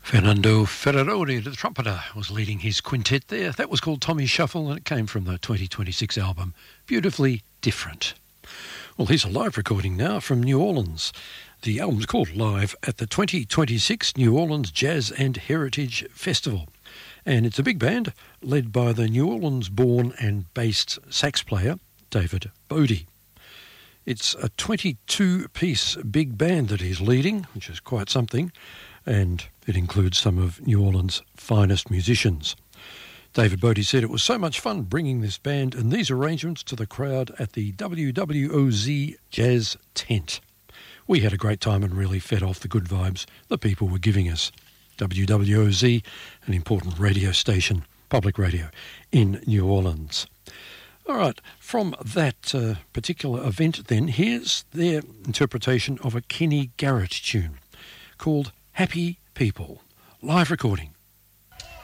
Fernando Ferraroni, the trumpeter, was leading his quintet there. That was called Tommy Shuffle, and it came from the 2026 album, Beautifully Different. Well, here's a live recording now from New Orleans. The album's called Live at the 2026 New Orleans Jazz and Heritage Festival. And it's a big band led by the New Orleans-born and based sax player, David Bodie. It's a 22-piece big band that he's leading, which is quite something, and it includes some of New Orleans' finest musicians. David Bodie said it was so much fun bringing this band and these arrangements to the crowd at the WWOZ Jazz Tent. We had a great time and really fed off the good vibes the people were giving us. WWOZ, an important radio station, public radio, in New Orleans. All right, from that particular event then, here's their interpretation of a Kenny Garrett tune called Happy People. Live recording.